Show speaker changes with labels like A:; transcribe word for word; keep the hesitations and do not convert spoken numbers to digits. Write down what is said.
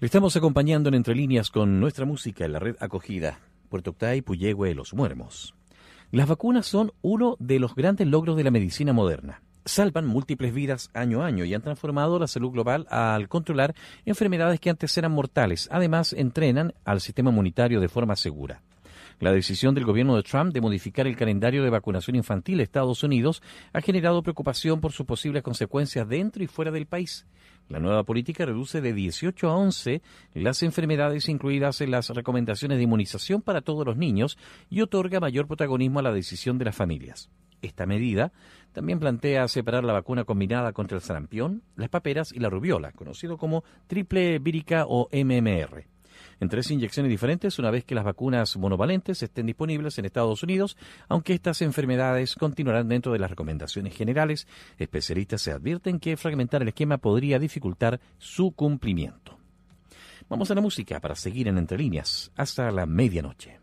A: Le estamos acompañando en Entre Líneas con nuestra música en la red acogida, Puerto Octay, Puyehue, Los Muermos. Las vacunas son uno de los grandes logros de la medicina moderna. Salvan múltiples vidas año a año y han transformado la salud global al controlar enfermedades que antes eran mortales. Además, entrenan al sistema inmunitario de forma segura. La decisión del gobierno de Trump de modificar el calendario de vacunación infantil de Estados Unidos ha generado preocupación por sus posibles consecuencias dentro y fuera del país. La nueva política reduce de dieciocho a once las enfermedades incluidas en las recomendaciones de inmunización para todos los niños y otorga mayor protagonismo a la decisión de las familias. Esta medida también plantea separar la vacuna combinada contra el sarampión, las paperas y la rubiola, conocido como triple vírica o M M R. En tres inyecciones diferentes una vez que las vacunas monovalentes estén disponibles en Estados Unidos, aunque estas enfermedades continuarán dentro de las recomendaciones generales. Especialistas se advierten que fragmentar el esquema podría dificultar su cumplimiento. Vamos a la música para seguir en Entre Líneas hasta la medianoche.